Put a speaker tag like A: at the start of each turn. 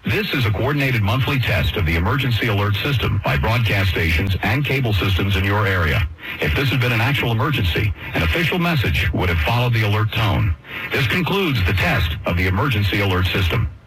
A: This is a coordinated monthly test of the emergency alert system by broadcast stations and cable systems in your area. If this had been an actual emergency, an official message would have followed the alert tone. This concludes the test of the emergency alert system.